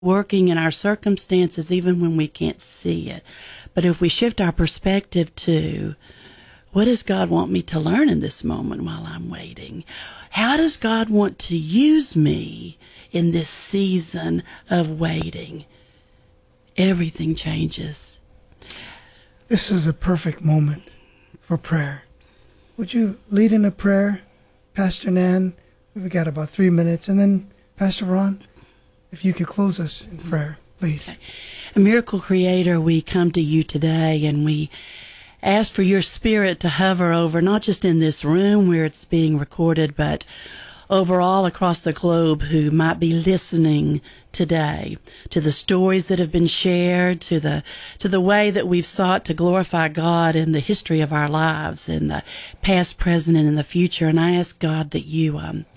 working in our circumstances even when we can't see it. But if we shift our perspective to, what does God want me to learn in this moment while I'm waiting? How does God want to use me in this season of waiting? Everything changes. This is a perfect moment for prayer. Would you lead in a prayer, Pastor Nan? We've got about 3 minutes. And then, Pastor Ron, if you could close us in prayer, please. Okay. A miracle creator, we come to you today and we ask for your spirit to hover over, not just in this room where it's being recorded, but overall across the globe who might be listening today to the stories that have been shared, to the way that we've sought to glorify God in the history of our lives, in the past, present, and in the future. And I ask God that you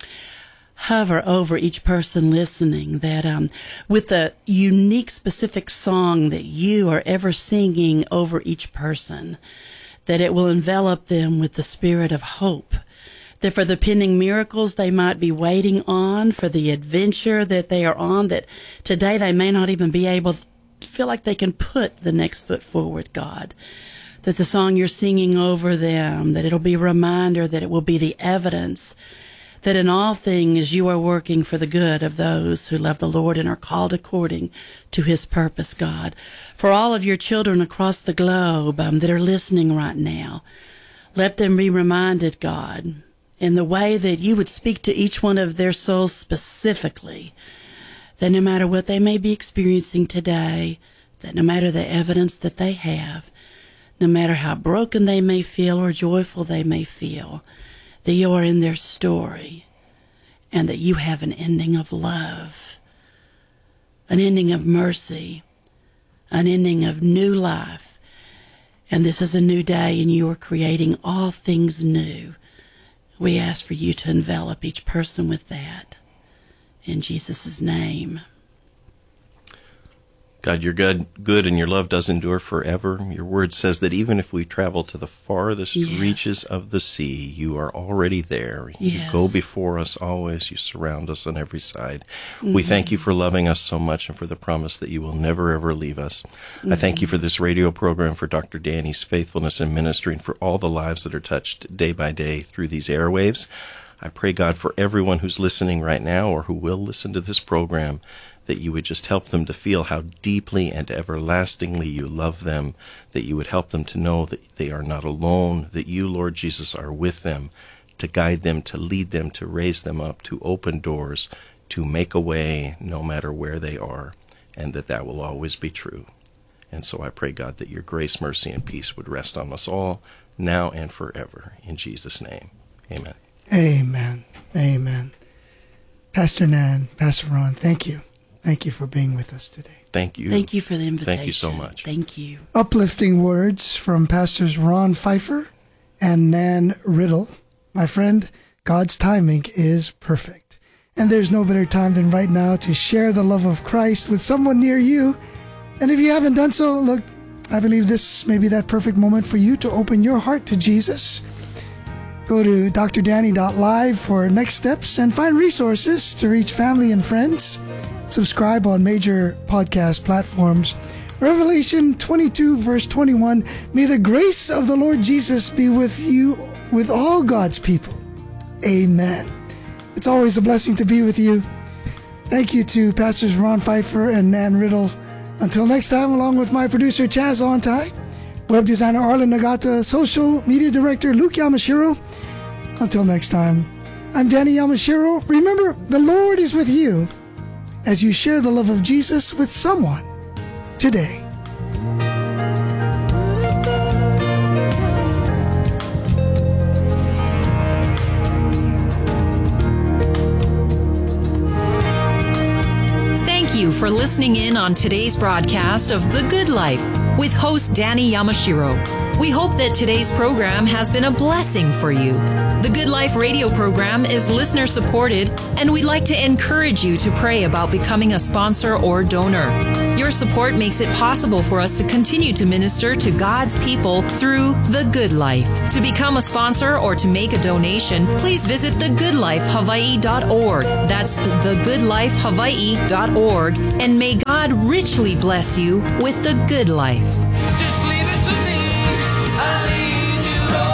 hover over each person listening, that with the unique, specific song that you are ever singing over each person, that it will envelop them with the spirit of hope, that for the pending miracles they might be waiting on, for the adventure that they are on, that today they may not even be able to feel like they can put the next foot forward, God. That the song you're singing over them, that it'll be a reminder, that it will be the evidence that in all things you are working for the good of those who love the Lord and are called according to his purpose, God. For all of your children across the globe that are listening right now, let them be reminded, God, in the way that you would speak to each one of their souls specifically, that no matter what they may be experiencing today, that no matter the evidence that they have, no matter how broken they may feel or joyful they may feel, that you are in their story and that you have an ending of love, an ending of mercy, an ending of new life. And this is a new day and you are creating all things new. We ask for you to envelop each person with that. In Jesus' name. God, you're good, and your love does endure forever. Your word says that even if we travel to the farthest reaches of the sea, you are already there. You go before us always. You surround us on every side. We thank you for loving us so much and for the promise that you will never, ever leave us. I thank you for this radio program, for Dr. Danny's faithfulness in ministry, and for all the lives that are touched day by day through these airwaves. I pray, God, for everyone who's listening right now or who will listen to this program, that you would just help them to feel how deeply and everlastingly you love them, that you would help them to know that they are not alone, that you, Lord Jesus, are with them, to guide them, to lead them, to raise them up, to open doors, to make a way no matter where they are, and that will always be true. And so I pray, God, that your grace, mercy, and peace would rest on us all, now and forever. In Jesus' name, amen. Amen. Amen. Pastor Nan, Pastor Ron, thank you. Thank you for being with us today. Thank you. Thank you for the invitation. Thank you so much. Thank you. Uplifting words from Pastors Ron Pfeiffer and Nan Riddle. My friend, God's timing is perfect. And there's no better time than right now to share the love of Christ with someone near you. And if you haven't done so, look, I believe this may be that perfect moment for you to open your heart to Jesus. Go to drdanny.live for next steps and find resources to reach family and friends. Subscribe on major podcast platforms. Revelation 22, verse 21, may the grace of the Lord Jesus be with you, with all God's people. Amen. It's always a blessing to be with you. Thank you to Pastors Ron Pfeiffer and Nan Riddle. Until next time, along with my producer Chaz Ontai, web designer Arlen Nagata, social media director Luke Yamashiro. Until next time, I'm Danny Yamashiro. Remember, the Lord is with you as you share the love of Jesus with someone today. Thank you for listening in on today's broadcast of The Good Life with host Danny Yamashiro. We hope that today's program has been a blessing for you. The Good Life radio program is listener supported, and we'd like to encourage you to pray about becoming a sponsor or donor. Your support makes it possible for us to continue to minister to God's people through The Good Life. To become a sponsor or to make a donation, please visit thegoodlifehawaii.org. That's thegoodlifehawaii.org. And may God richly bless you with the good life. Just leave it to me. I'll leave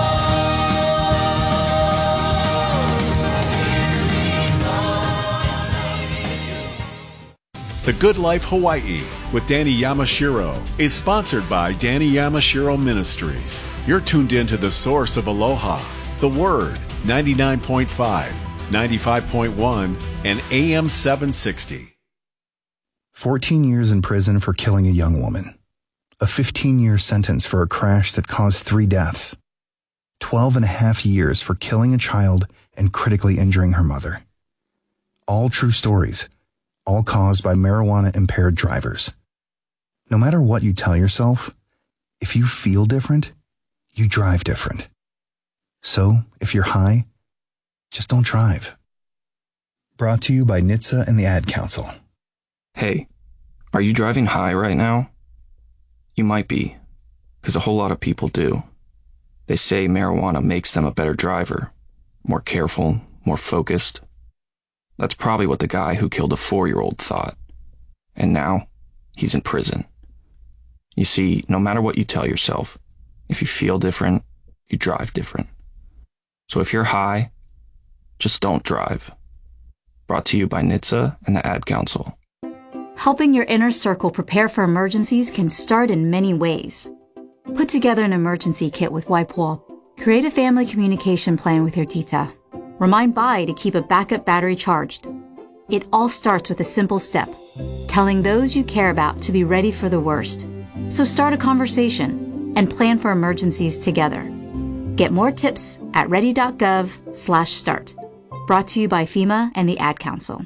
you alone. The Good Life Hawaii with Danny Yamashiro is sponsored by Danny Yamashiro Ministries. You're tuned in to the source of aloha, the Word, 99.5, 95.1, and AM 760. 14 years in prison for killing a young woman. A 15-year sentence for a crash that caused 3 deaths. 12 and a half years for killing a child and critically injuring her mother. All true stories, all caused by marijuana-impaired drivers. No matter what you tell yourself, if you feel different, you drive different. So, if you're high, just don't drive. Brought to you by NHTSA and the Ad Council. Hey, are you driving high right now? You might be, because a whole lot of people do. They say marijuana makes them a better driver, more careful, more focused. That's probably what the guy who killed a 4-year-old thought. And now, he's in prison. You see, no matter what you tell yourself, if you feel different, you drive different. So if you're high, just don't drive. Brought to you by NHTSA and the Ad Council. Helping your inner circle prepare for emergencies can start in many ways. Put together an emergency kit with Waipo. Create a family communication plan with your tita. Remind Bai to keep a backup battery charged. It all starts with a simple step, telling those you care about to be ready for the worst. So start a conversation and plan for emergencies together. Get more tips at ready.gov/start. Brought to you by FEMA and the Ad Council.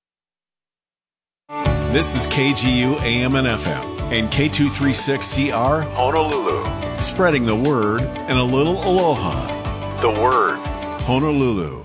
This is KGU AM and FM and K236CR Honolulu. Spreading the word and a little aloha. The Word, Honolulu.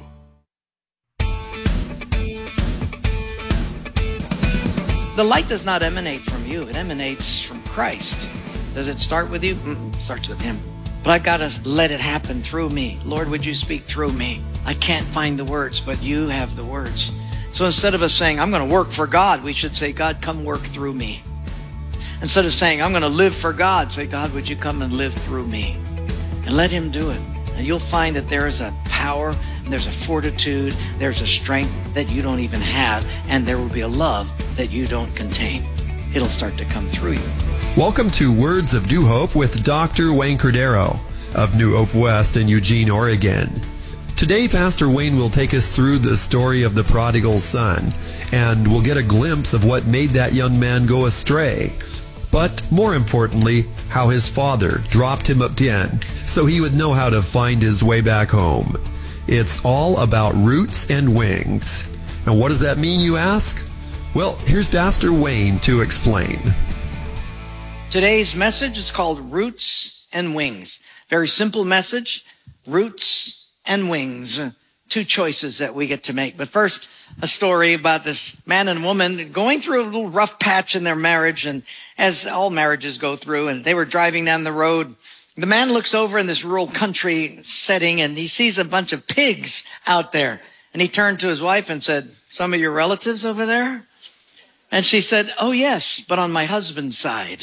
The light does not emanate from you. It emanates from Christ. Does it start with you? It starts with Him. But I've got to let it happen through me. Lord, would you speak through me? I can't find the words, but you have the words. So instead of us saying, I'm going to work for God, we should say, God, come work through me. Instead of saying, I'm going to live for God, say, God, would you come and live through me? And let Him do it. And you'll find that there is a power, and there's a fortitude, there's a strength that you don't even have, and there will be a love that you don't contain. It'll start to come through you. Welcome to Words of New Hope with Dr. Wayne Cordero of New Hope West in Eugene, Oregon. Today, Pastor Wayne will take us through the story of the prodigal son, and we'll get a glimpse of what made that young man go astray. But more importantly, how his father dropped him again so he would know how to find his way back home. It's all about roots and wings. And what does that mean, you ask? Well, here's Pastor Wayne to explain. Today's message is called Roots and Wings. Very simple message, roots and wings, 2 choices that we get to make. But first, a story about this man and woman going through a little rough patch in their marriage, and as all marriages go through, and they were driving down the road. The man looks over in this rural country setting, and he sees a bunch of pigs out there. And he turned to his wife and said, some of your relatives over there? And she said, oh yes, but on my husband's side.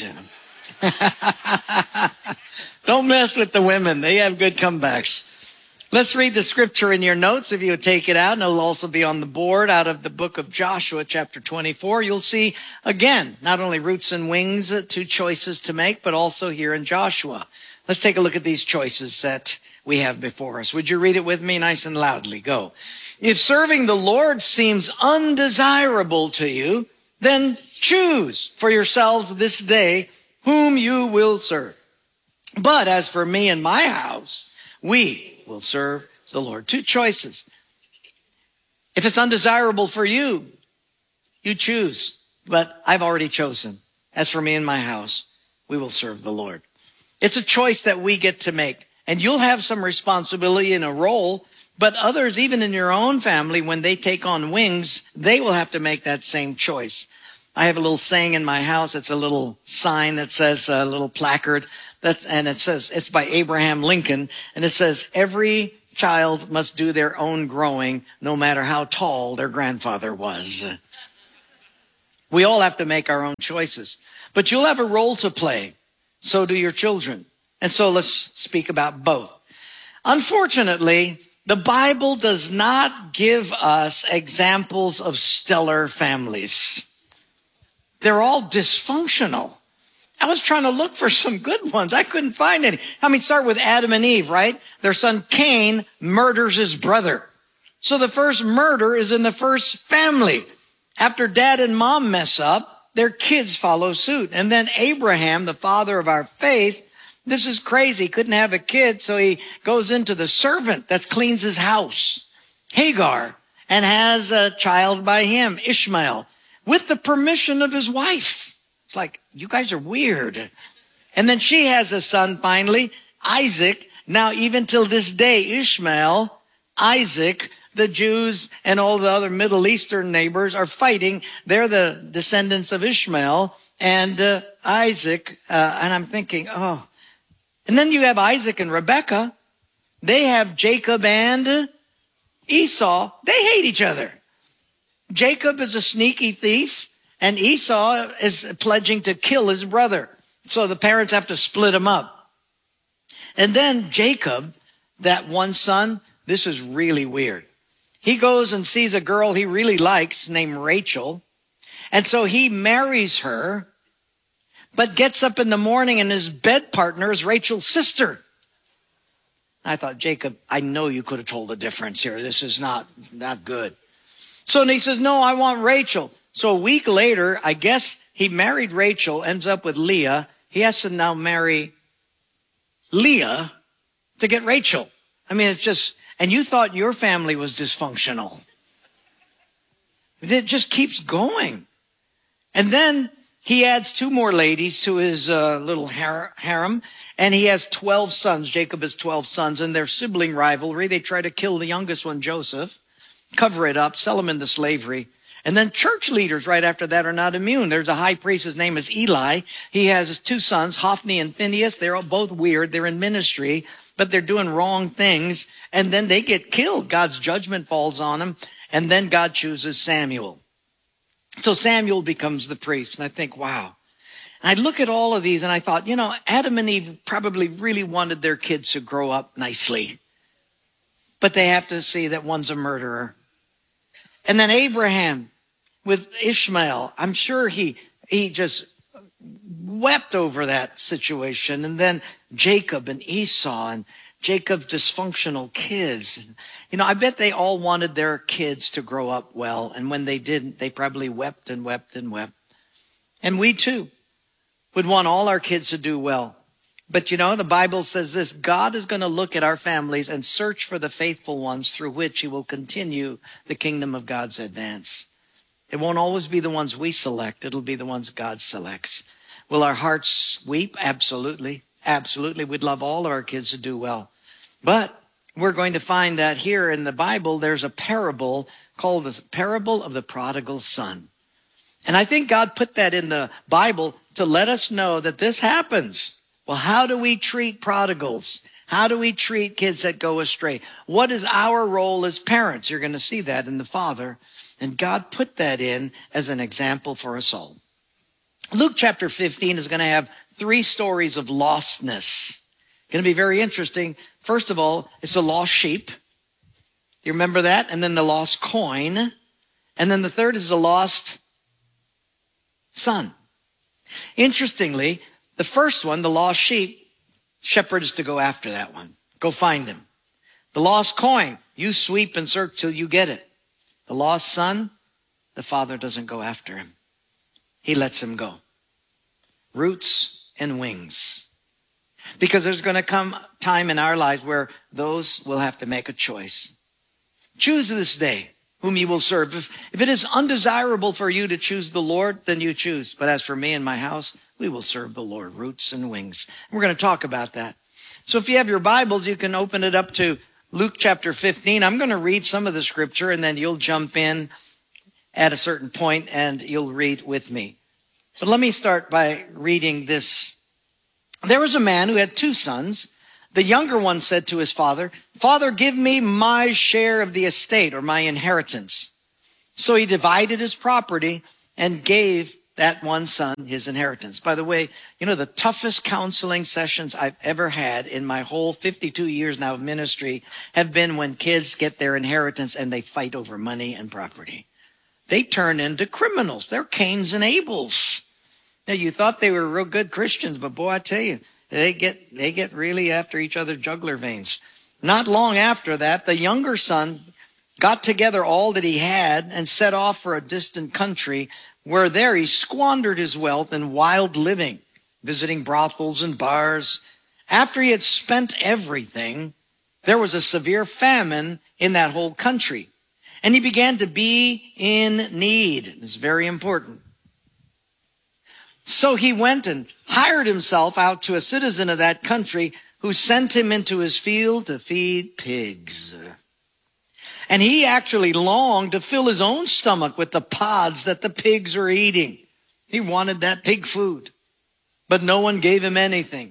Don't mess with the women. They have good comebacks. Let's read the scripture in your notes if you would take it out, and it'll also be on the board out of the book of Joshua, chapter 24. You'll see, again, not only roots and wings, 2 choices to make, but also here in Joshua. Let's take a look at these choices that we have before us. Would you read it with me nice and loudly? Go. If serving the Lord seems undesirable to you, then choose for yourselves this day whom you will serve. But as for me and my house, we will serve the Lord. 2 choices. If it's undesirable for you, you choose. But I've already chosen. As for me and my house, we will serve the Lord. It's a choice that we get to make. And you'll have some responsibility in a role, but others, even in your own family, when they take on wings, they will have to make that same choice. I have a little saying in my house. It's a little sign that says, a little placard, and it says, it's by Abraham Lincoln, and it says, every child must do their own growing, no matter how tall their grandfather was. We all have to make our own choices. But you'll have a role to play. So do your children. And so let's speak about both. Unfortunately, the Bible does not give us examples of stellar families. They're all dysfunctional. I was trying to look for some good ones. I couldn't find any. I mean, start with Adam and Eve, right? Their son Cain murders his brother. So the first murder is in the first family. After dad and mom mess up, their kids follow suit. And then Abraham, the father of our faith, this is crazy. Couldn't have a kid, so he goes into the servant that cleans his house, Hagar, and has a child by him, Ishmael, with the permission of his wife. It's like, you guys are weird. And then she has a son finally, Isaac. Now, even till this day, Ishmael, Isaac, the Jews and all the other Middle Eastern neighbors are fighting. They're the descendants of Ishmael and Isaac. And I'm thinking, oh. And then you have Isaac and Rebekah. They have Jacob and Esau. They hate each other. Jacob is a sneaky thief, and Esau is pledging to kill his brother. So the parents have to split them up. And then Jacob, that one son, this is really weird. He goes and sees a girl he really likes named Rachel. And so he marries her, but gets up in the morning and his bed partner is Rachel's sister. I thought, Jacob, I know you could have told the difference here. This is not good. So he says, no, I want Rachel. So a week later, I guess he married Rachel, ends up with Leah. He has to now marry Leah to get Rachel. I mean, it's just, and you thought your family was dysfunctional. It just keeps going. And then he adds 2 more ladies to his little harem, and he has 12 sons. Jacob has 12 sons, and their sibling rivalry. They try to kill the youngest one, Joseph, cover it up, sell him into slavery. And then church leaders right after that are not immune. There's a high priest, his name is Eli. He has 2 sons, Hophni and Phinehas. They're both weird. They're in ministry, but they're doing wrong things. And then they get killed. God's judgment falls on them. And then God chooses Samuel. So Samuel becomes the priest. And I think, wow. And I look at all of these and I thought, you know, Adam and Eve probably really wanted their kids to grow up nicely. But they have to see that one's a murderer. And then Abraham with Ishmael, I'm sure he just wept over that situation. And then Jacob and Esau and Jacob's dysfunctional kids. You know, I bet they all wanted their kids to grow up well. And when they didn't, they probably wept and wept and wept. And we too would want all our kids to do well. But you know, the Bible says this, God is going to look at our families and search for the faithful ones through which he will continue the kingdom of God's advance. It won't always be the ones we select. It'll be the ones God selects. Will our hearts weep? Absolutely. Absolutely. We'd love all of our kids to do well. But we're going to find that here in the Bible, there's a parable called the parable of the prodigal son. And I think God put that in the Bible to let us know that this happens. Well, how do we treat prodigals? How do we treat kids that go astray? What is our role as parents? You're going to see that in the Father. And God put that in as an example for us all. Luke chapter 15 is going to have 3 stories of lostness. Going to be very interesting. First of all, it's the lost sheep. You remember that? And then the lost coin. And then the third is the lost son. Interestingly, the first one, the lost sheep, shepherd is to go after that one. Go find him. The lost coin, you sweep and search till you get it. The lost son, the father doesn't go after him. He lets him go. Roots and wings. Because there's going to come time in our lives where those will have to make a choice. Choose this day. whom you will serve. If it is undesirable for you to choose the Lord, then you choose. But as for me and my house, we will serve the Lord, roots and wings. We're going to talk about that. So if you have your Bibles, you can open it up to Luke chapter 15. I'm going to read some of the scripture, and then you'll jump in at a certain point and you'll read with me. But let me start by reading this. There was a man who had 2 sons. The younger one said to his father, "Father, give me my share of the estate," or my inheritance. So he divided his property and gave that one son his inheritance. By the way, you know, the toughest counseling sessions I've ever had in my whole 52 years now of ministry have been when kids get their inheritance and they fight over money and property. They turn into criminals. They're Cains and Abels. Now, you thought they were real good Christians, but boy, I tell you, they get really after each other's jugular veins. Not long after that, the younger son got together all that he had and set off for a distant country, where there he squandered his wealth in wild living, visiting brothels and bars. After he had spent everything, there was a severe famine in that whole country, and he began to be in need. It's very important. So he went and hired himself out to a citizen of that country, who sent him into his field to feed pigs. And he actually longed to fill his own stomach with the pods that the pigs are eating. He wanted that pig food, but no one gave him anything.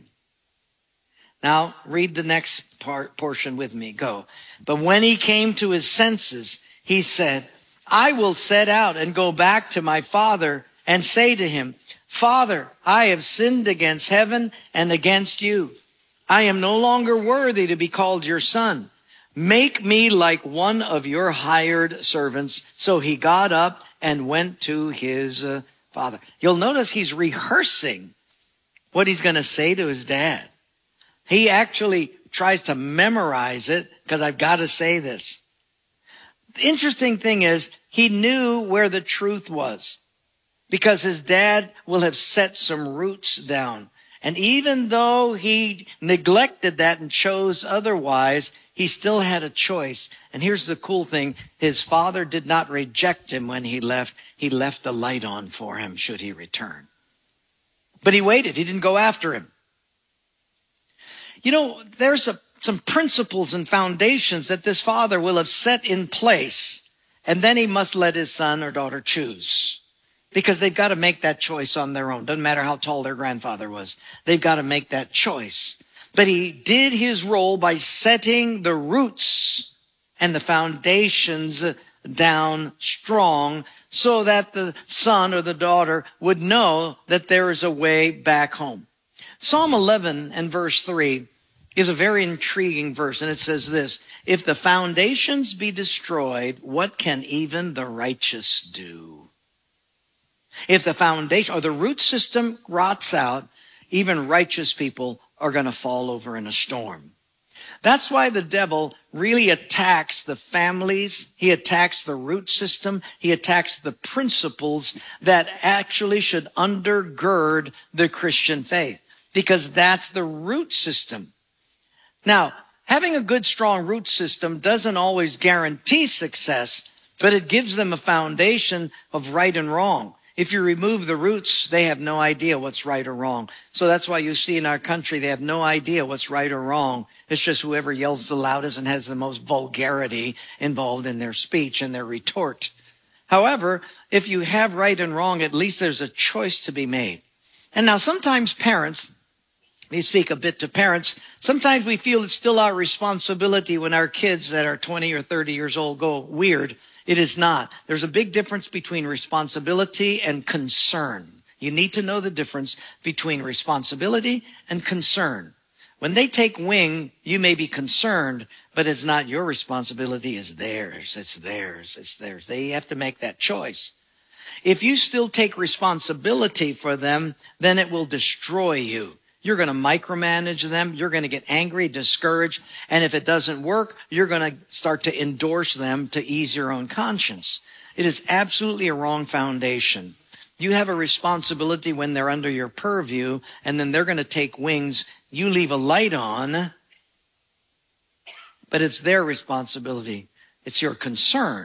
Now, read the next portion with me. Go. But when he came to his senses, he said, "I will set out and go back to my father and say to him, 'Father, I have sinned against heaven and against you. I am no longer worthy to be called your son. Make me like one of your hired servants.' So he got up and went to his father." You'll notice he's rehearsing what he's going to say to his dad. He actually tries to memorize it, because I've got to say this. The interesting thing is, he knew where the truth was, because his dad will have set some roots down. And even though he neglected that and chose otherwise, he still had a choice. And here's the cool thing. His father did not reject him when he left. He left the light on for him should he return. But he waited. He didn't go after him. You know, there's some principles and foundations that this father will have set in place. And then he must let his son or daughter choose, because they've got to make that choice on their own. Doesn't matter how tall their grandfather was. They've got to make that choice. But he did his role by setting the roots and the foundations down strong, so that the son or the daughter would know that there is a way back home. Psalm 11 and verse 3 is a very intriguing verse, and it says this: "If the foundations be destroyed, what can even the righteous do?" If the foundation or the root system rots out, even righteous people are going to fall over in a storm. That's why the devil really attacks the families. He attacks the root system. He attacks the principles that actually should undergird the Christian faith, because that's the root system. Now, having a good, strong root system doesn't always guarantee success, but it gives them a foundation of right and wrong. If you remove the roots, they have no idea what's right or wrong. So that's why you see in our country, they have no idea what's right or wrong. It's just whoever yells the loudest and has the most vulgarity involved in their speech and their retort. However, if you have right and wrong, at least there's a choice to be made. And now sometimes parents, they speak a bit to parents, sometimes we feel it's still our responsibility when our kids that are 20 or 30 years old go weird. It is not. There's a big difference between responsibility and concern. You need to know the difference between responsibility and concern. When they take wing, you may be concerned, but it's not your responsibility. It's theirs. It's theirs. It's theirs. They have to make that choice. If you still take responsibility for them, then it will destroy you. You're going to micromanage them. You're going to get angry, discouraged. And if it doesn't work, you're going to start to endorse them to ease your own conscience. It is absolutely a wrong foundation. You have a responsibility when they're under your purview, and then they're going to take wings. You leave a light on, but it's their responsibility. It's your concern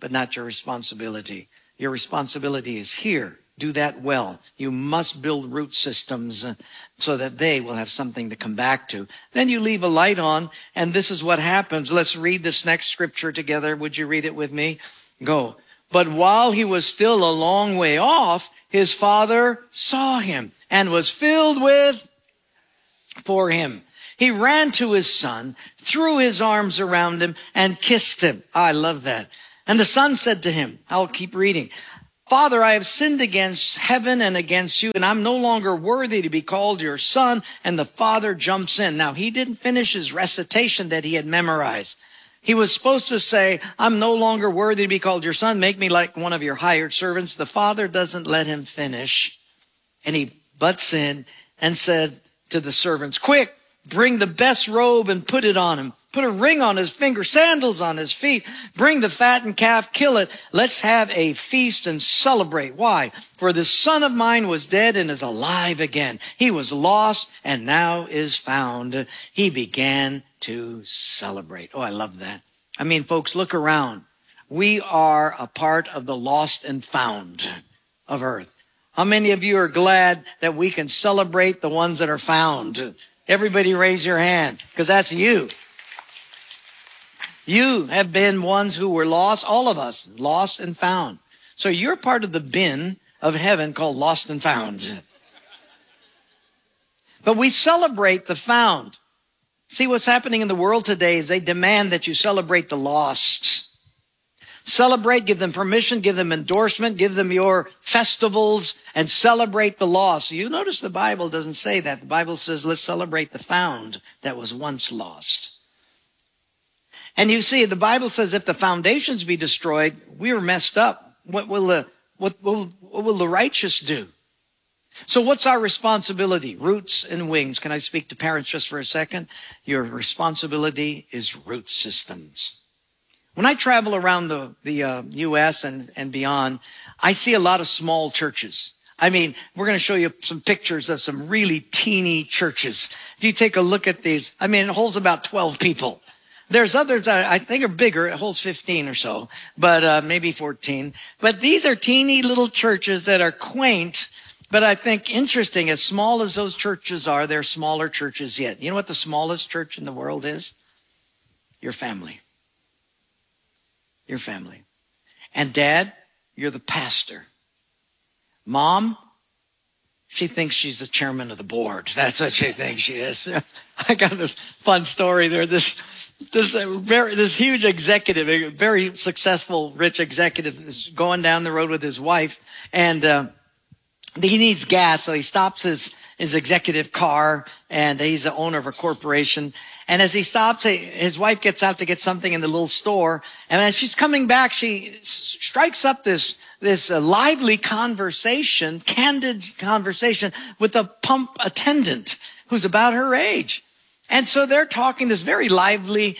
but not your responsibility. Your responsibility is here. Do that well. You must build root systems so that they will have something to come back to. Then you leave a light on, and this is what happens. Let's read this next scripture together. Would you read it with me? Go. But while he was still a long way off, his father saw him and was filled with for him. He ran to his son, threw his arms around him, and kissed him. I love that. And the son said to him, I'll keep reading, Father, I have sinned against heaven and against you, and I'm no longer worthy to be called your son. And the father jumps in. Now, he didn't finish his recitation that he had memorized. He was supposed to say, I'm no longer worthy to be called your son. Make me like one of your hired servants. The father doesn't let him finish. And he butts in and said to the servants, quick, bring the best robe and put it on him. Put a ring on his finger, sandals on his feet. Bring the fattened calf, kill it. Let's have a feast and celebrate. Why? For this son of mine was dead and is alive again. He was lost and now is found. He began to celebrate. Oh, I love that. I mean, folks, look around. We are a part of the lost and found of earth. How many of you are glad that we can celebrate the ones that are found? Everybody raise your hand, because that's you. You have been ones who were lost, all of us, lost and found. So you're part of the bin of heaven called lost and found. But we celebrate the found. See, what's happening in the world today is they demand that you celebrate the lost. Celebrate, give them permission, give them endorsement, give them your festivals, and celebrate the lost. You notice the Bible doesn't say that. The Bible says, let's celebrate the found that was once lost. And you see, the Bible says if the foundations be destroyed, we are messed up. What will the righteous do? So what's our responsibility? Roots and wings. Can I speak to parents just for a second? Your responsibility is root systems. When I travel around the U.S. and beyond, I see a lot of small churches. I mean, we're going to show you some pictures of some really teeny churches. If you take a look at these, I mean, it holds about 12 people. There's others that I think are bigger. It holds 15 or so, but maybe 14. But these are teeny little churches that are quaint, but I think interesting. As small as those churches are, they're smaller churches yet. You know what the smallest church in the world is? Your family. Your family. And Dad, you're the pastor. Mom, she thinks she's the chairman of the board. That's what she thinks she is. I got this fun story there. This huge executive, a very successful, rich executive, is going down the road with his wife, and he needs gas, so he stops his executive car, and he's the owner of a corporation. And as he stops, his wife gets out to get something in the little store, and as she's coming back, she strikes up this lively conversation, candid conversation with a pump attendant who's about her age. And so they're talking this very lively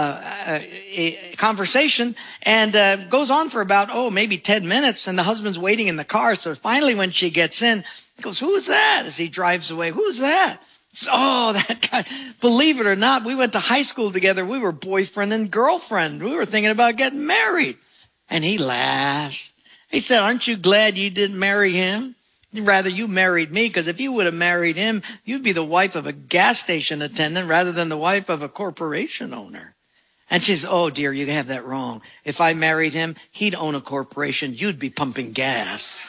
conversation, and goes on for about, maybe 10 minutes, and the husband's waiting in the car. So finally when she gets in, he goes, "Who's that?" As he drives away. "Who's that?" "Oh, that guy. Believe it or not, we went to high school together. We were boyfriend and girlfriend. We were thinking about getting married." And he laughed. He said, "Aren't you glad you didn't marry him? Rather, you married me, because if you would have married him, you'd be the wife of a gas station attendant rather than the wife of a corporation owner." And she says, "Oh, dear, you have that wrong. If I married him, he'd own a corporation. You'd be pumping gas."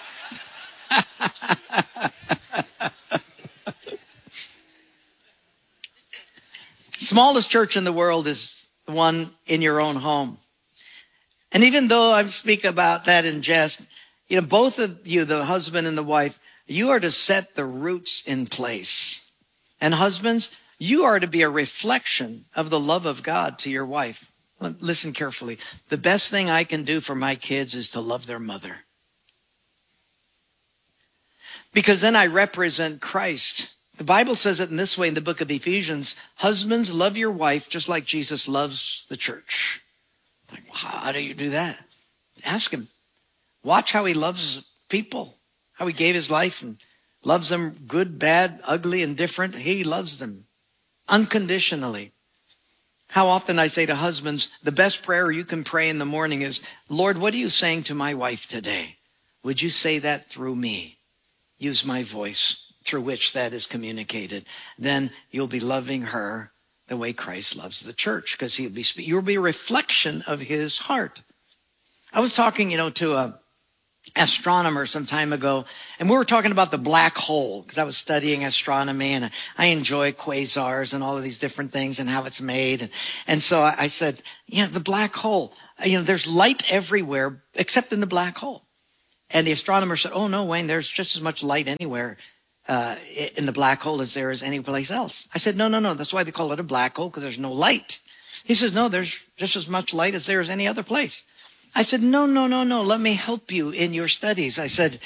Smallest church in the world is the one in your own home. And even though I speak about that in jest, both of you, the husband and the wife, you are to set the roots in place. And husbands, you are to be a reflection of the love of God to your wife. Listen carefully. The best thing I can do for my kids is to love their mother. Because then I represent Christ. The Bible says it in this way in the book of Ephesians: husbands, love your wife just like Jesus loves the church. Like, how do you do that? Ask him. Watch how he loves people, how he gave his life and loves them good, bad, ugly, and different. He loves them unconditionally. How often I say to husbands, the best prayer you can pray in the morning is, Lord, what are you saying to my wife today? Would you say that through me? Use my voice through which that is communicated. Then you'll be loving her the way Christ loves the church, because you'll be a reflection of his heart. I was talking, to a astronomer some time ago, and we were talking about the black hole, because I was studying astronomy, and I enjoy quasars and all of these different things and how it's made. And so I said, the black hole, there's light everywhere except in the black hole. And the astronomer said, oh no, Wayne, there's just as much light anywhere in the black hole as there is any place else. I said, no, that's why they call it a black hole, because there's no light. He says, no, there's just as much light as there is any other place. I said, no, let me help you in your studies. I said,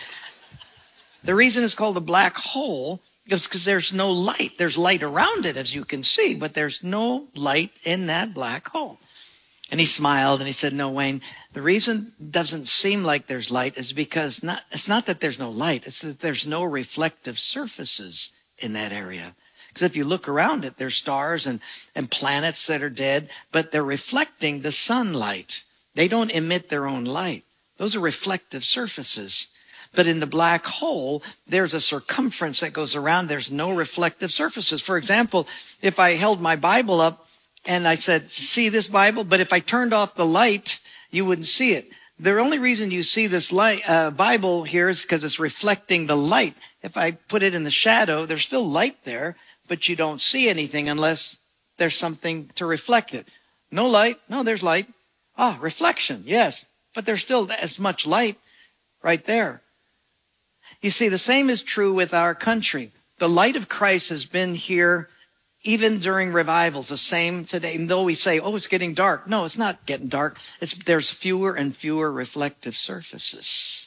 the reason it's called a black hole is because there's no light. There's light around it, as you can see, but there's no light in that black hole. And he smiled and he said, no, Wayne, the reason it doesn't seem like there's light is because it's not that there's no light. It's that there's no reflective surfaces in that area. Because if you look around it, there's stars and planets that are dead, but they're reflecting the sunlight. They don't emit their own light. Those are reflective surfaces. But in the black hole, there's a circumference that goes around. There's no reflective surfaces. For example, if I held my Bible up and I said, see this Bible? But if I turned off the light, you wouldn't see it. The only reason you see this light, Bible here is because it's reflecting the light. If I put it in the shadow, there's still light there, but you don't see anything unless there's something to reflect it. No light. No, there's light. Reflection, yes, but there's still as much light right there. You see, the same is true with our country. The light of Christ has been here even during revivals, the same today. And though we say, it's getting dark. No, it's not getting dark. There's fewer and fewer reflective surfaces.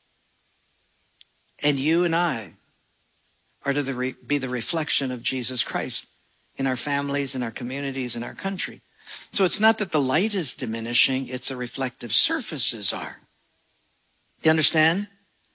And you and I are to be the reflection of Jesus Christ in our families, in our communities, in our country. So it's not that the light is diminishing, it's the reflective surfaces are. You understand?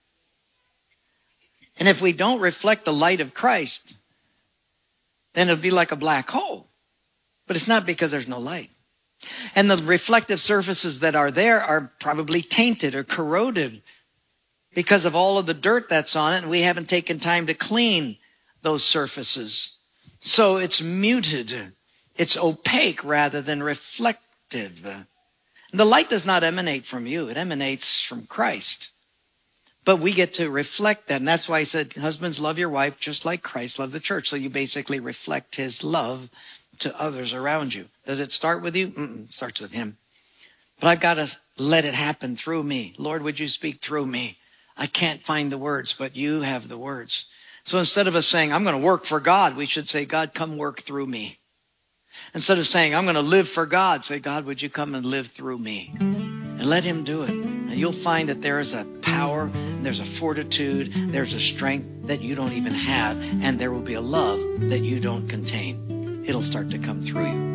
And if we don't reflect the light of Christ, then it'll be like a black hole. But it's not because there's no light. And the reflective surfaces that are there are probably tainted or corroded because of all of the dirt that's on it, and we haven't taken time to clean those surfaces. So it's muted. It's opaque rather than reflective. The light does not emanate from you. It emanates from Christ. But we get to reflect that. And that's why he said, husbands, love your wife just like Christ loved the church. So you basically reflect his love to others around you. Does it start with you? It starts with him. But I've got to let it happen through me. Lord, would you speak through me? I can't find the words, but you have the words. So instead of us saying, I'm going to work for God, we should say, God, come work through me. Instead of saying, I'm going to live for God, say, God, would you come and live through me? And let him do it. And you'll find that there is a power, and there's a fortitude, there's a strength that you don't even have, and there will be a love that you don't contain. It'll start to come through you.